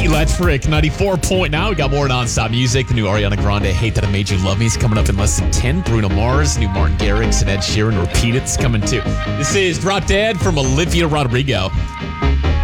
Electric 94 now. We got more non-stop music. The new Ariana Grande, Hate That I Made You Love Me, is coming up in less than 10. Bruno Mars, new Martin Garrix and Ed Sheeran, Repeat It's coming too. This is Drop Dead from Olivia Rodrigo.